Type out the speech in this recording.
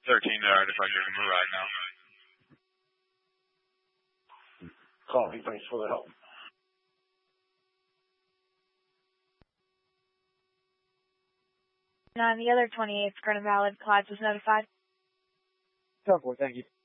13 yard if I give him a ride now. Copy, thanks for the help. And on the other 28th, current valid, Clyde was notified. 10-4, thank you.